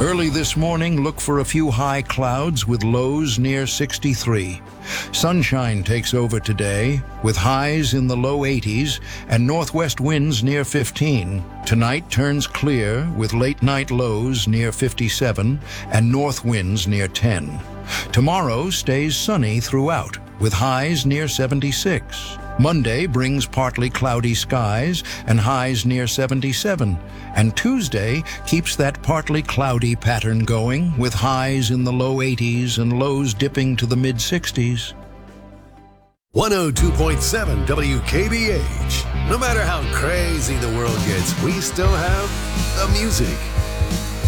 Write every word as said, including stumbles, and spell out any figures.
Early this morning, look for a few high clouds with lows near sixty-three. Sunshine takes over today with highs in the low eighties and northwest winds near fifteen. Tonight turns clear with late night lows near fifty-seven and north winds near ten. Tomorrow stays sunny throughout with highs near seventy-six. Monday brings partly cloudy skies and highs near seventy-seven. And Tuesday keeps that partly cloudy pattern going with highs in the low eighties and lows dipping to the mid sixties. one oh two point seven W K B H. No matter how crazy the world gets, we still have the music.